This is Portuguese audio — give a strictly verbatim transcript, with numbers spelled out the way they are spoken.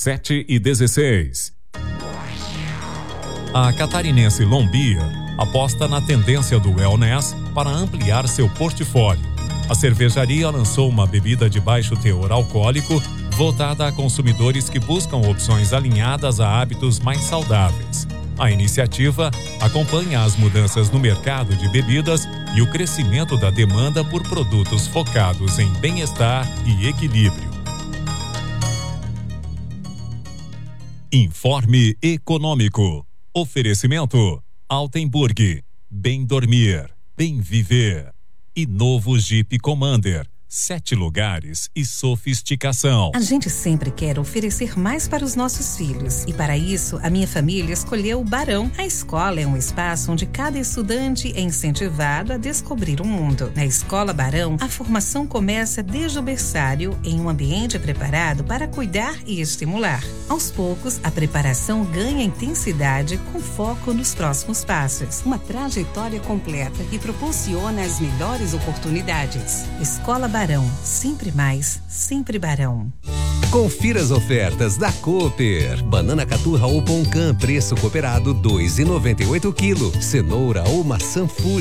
sete e dezesseis. A catarinense Lombia aposta na tendência do wellness para ampliar seu portfólio. A cervejaria lançou uma bebida de baixo teor alcoólico voltada a consumidores que buscam opções alinhadas a hábitos mais saudáveis. A iniciativa acompanha as mudanças no mercado de bebidas e o crescimento da demanda por produtos focados em bem-estar e equilíbrio. Informe Econômico. Oferecimento: Altenburg. Bem dormir, bem viver. E novo Jeep Commander. Sete lugares e sofisticação. A gente sempre quer oferecer mais para os nossos filhos. E para isso, a minha família escolheu o Barão. A escola é um espaço onde cada estudante é incentivado a descobrir o mundo. Na Escola Barão, a formação começa desde o berçário, em um ambiente preparado para cuidar e estimular. Aos poucos, a preparação ganha intensidade com foco nos próximos passos. Uma trajetória completa que proporciona as melhores oportunidades. Escola Barão. Barão, sempre mais, sempre Barão. Confira as ofertas da Cooper. Banana caturra ou Poncã, preço cooperado dois reais e noventa e oito quilo. Cenoura ou maçã Fuji.